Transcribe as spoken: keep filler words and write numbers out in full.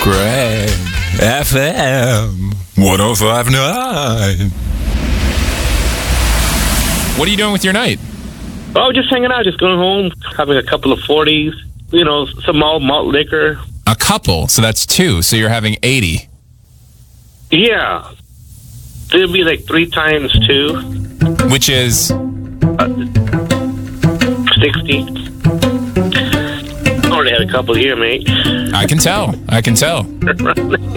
Great F M one oh five point nine. What are you doing with your night? Oh, just hanging out, just going home, having a couple of forties, you know, some malt, malt liquor. A couple, so that's two. So you're having eighty. Yeah. It'll be like three times two. Which is? Uh, sixty. Already had a couple here, mate. I can tell. I can tell.